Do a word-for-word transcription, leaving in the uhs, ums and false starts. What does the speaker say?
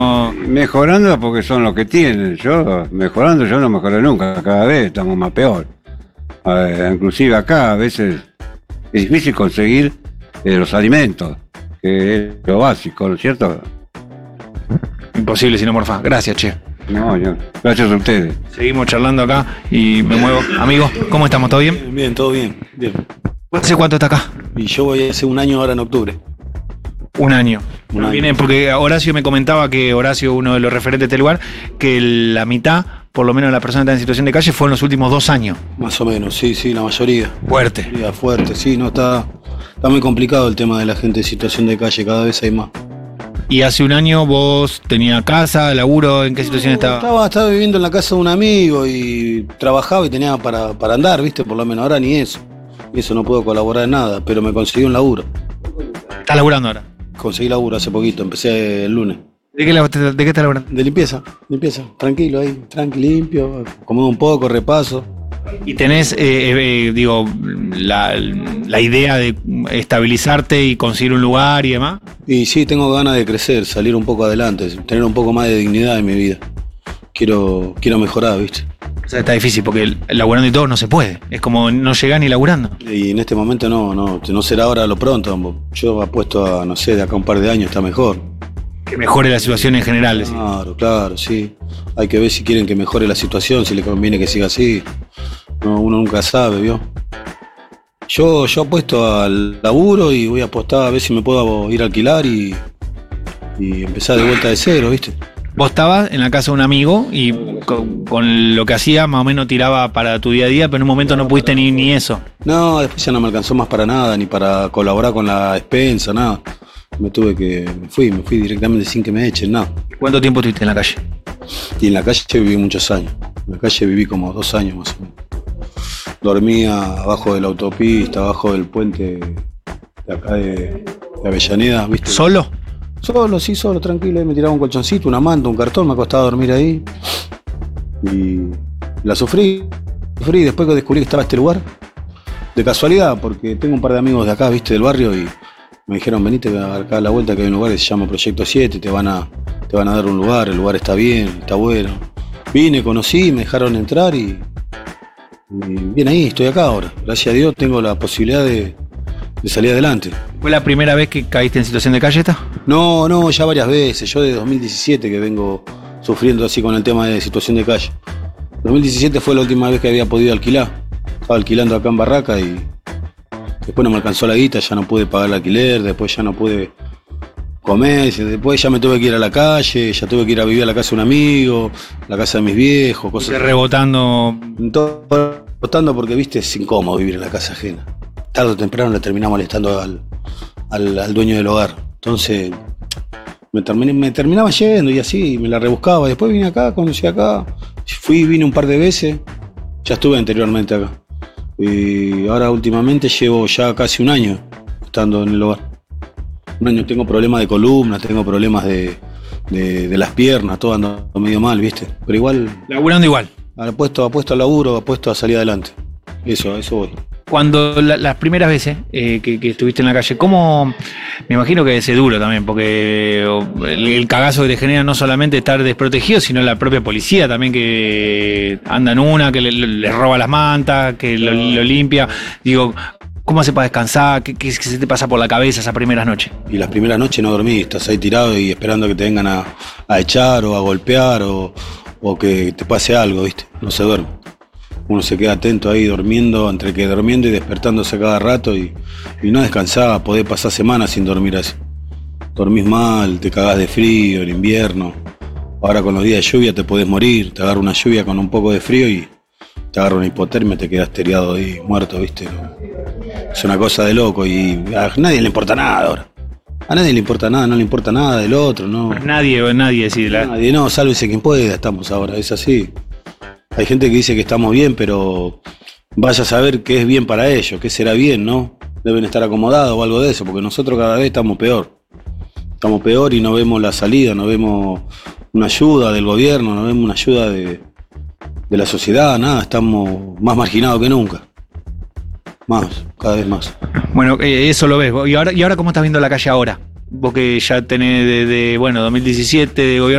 Mejorando porque son los que tienen. Yo, mejorando, yo no mejoré nunca. Cada vez estamos más peor. Eh, inclusive acá a veces es difícil conseguir eh, los alimentos, que es lo básico, ¿no es cierto? Imposible si no morfás. Gracias, che. No, yo, gracias a ustedes. Seguimos charlando acá y me muevo. Amigo, ¿cómo estamos? ¿Todo bien? Bien, bien, todo bien, bien. ¿Hace cuánto está acá? Y yo voy hace un año ahora en octubre. Un año. Un año. Viene porque Horacio me comentaba que Horacio, uno de los referentes de este lugar, que la mitad, por lo menos de las personas que están en situación de calle, fue en los últimos dos años. Más o menos, sí, sí, la mayoría. Fuerte. La mayoría fuerte, sí, no está, está muy complicado el tema de la gente en situación de calle, cada vez hay más. ¿Y hace un año vos tenías casa, laburo? ¿En qué situación No, estaba? estaba? Estaba viviendo en la casa de un amigo y trabajaba y tenía para, para andar, ¿viste? Por lo menos ahora ni eso. Y eso no puedo colaborar en nada, pero me conseguí un laburo. ¿Estás laburando ahora? Conseguí laburo hace poquito, empecé el lunes. ¿De qué, de qué estás laburando? De limpieza, limpieza, tranquilo ahí, tranqui, limpio, acomodo un poco, repaso. ¿Y tenés, eh, eh, digo, la, la idea de estabilizarte y conseguir un lugar y demás? Y sí, tengo ganas de crecer, salir un poco adelante, tener un poco más de dignidad en mi vida. Quiero, quiero mejorar, ¿viste? O sea, está difícil porque laburando y todo no se puede. Es como no llegar ni laburando. Y en este momento no, no, no será ahora a lo pronto. Yo apuesto a, no sé, de acá a un par de años está mejor. Que mejore la situación en general. ¿Sí? Claro, claro, sí. Hay que ver si quieren que mejore la situación, si le conviene que siga así. No, uno nunca sabe, ¿vio? Yo, yo apuesto al laburo y voy a apostar a ver si me puedo ir a alquilar y, y empezar de vuelta de cero, ¿viste? Vos estabas en la casa de un amigo y con, con lo que hacía más o menos tiraba para tu día a día, pero en un momento no pudiste ni, ni eso. No, después ya no me alcanzó más para nada, ni para colaborar con la despensa, nada. Me tuve que, me fui, me fui directamente sin que me echen, nada. ¿Cuánto tiempo estuviste en la calle? Y en la calle viví muchos años. En la calle viví como dos años más o menos. Dormía abajo de la autopista, abajo del puente de acá de, de Avellaneda, ¿viste? ¿Solo? Solo, sí, solo, tranquilo. Ahí me tiraba un colchoncito, una manta, un cartón, me acostaba a dormir ahí. Y la sufrí. Sufrí después que descubrí que estaba este lugar. De casualidad, porque tengo un par de amigos de acá, viste, del barrio, y me dijeron, venite acá a la vuelta que hay un lugar que se llama Proyecto siete, te van a, te van a dar un lugar, el lugar está bien, está bueno. Vine, conocí, me dejaron entrar y, y bien ahí, estoy acá ahora. Gracias a Dios tengo la posibilidad de, de salir adelante. ¿Fue la primera vez que caíste en situación de calle esta? No, no, ya varias veces. Yo de dos mil diecisiete que vengo sufriendo así con el tema de situación de calle. dos mil diecisiete fue la última vez que había podido alquilar. Estaba alquilando acá en Barraca y después no me alcanzó la guita, ya no pude pagar el alquiler, después ya no pude comer, después ya me tuve que ir a la calle, ya tuve que ir a vivir a la casa de un amigo, la casa de mis viejos, cosas. Rebotando. Todo rebotando porque, viste, es incómodo vivir en la casa ajena. Tarde o temprano le terminaba molestando al, al, al dueño del hogar. Entonces me, terminé, me terminaba yendo y así, me la rebuscaba. Después vine acá, conocí acá, fui, vine un par de veces, ya estuve anteriormente acá. Y ahora últimamente llevo ya casi un año estando en el hogar. Un año tengo problemas de columna, tengo problemas de, de, de las piernas, todo ando medio mal, ¿viste? Pero igual... Laburando igual. Apuesto, apuesto al laburo, apuesto a salir adelante. Eso, a eso voy. Cuando la, las primeras veces eh, que, que estuviste en la calle, ¿cómo? Me imagino que es duro también, porque el, el cagazo que te genera no solamente estar desprotegido, sino la propia policía también que anda en una, que le, le roba las mantas, que lo, lo limpia. Digo, ¿cómo hace para descansar? ¿Qué, qué, qué se te pasa por la cabeza esas primeras noches? Y las primeras noches no dormí, estás ahí tirado y esperando que te vengan a, a echar o a golpear o, o que te pase algo, ¿viste? No se duerme. Uno se queda atento ahí durmiendo, entre que durmiendo y despertándose cada rato y, y no descansaba, podés pasar semanas sin dormir así. Dormís mal, te cagás de frío en invierno. Ahora con los días de lluvia te podés morir, te agarra una lluvia con un poco de frío y te agarra una hipotermia y te quedas teriado ahí, muerto, ¿viste? Es una cosa de loco y a nadie le importa nada ahora. A nadie le importa nada, no le importa nada del otro, ¿no? Nadie, nadie decide. La... Nadie, no, sálvese quien pueda, estamos ahora, es así. Hay gente que dice que estamos bien, pero vaya a saber qué es bien para ellos, qué será bien, ¿no? Deben estar acomodados o algo de eso, porque nosotros cada vez estamos peor. Estamos peor y no vemos la salida, no vemos una ayuda del gobierno, no vemos una ayuda de, de la sociedad, nada, estamos más marginados que nunca. Más, cada vez más. Bueno, eh, eso lo ves. ¿Y ahora, ¿Y ahora cómo estás viendo la calle ahora? vos que ya tenés desde, bueno, dos mil diecisiete de gobierno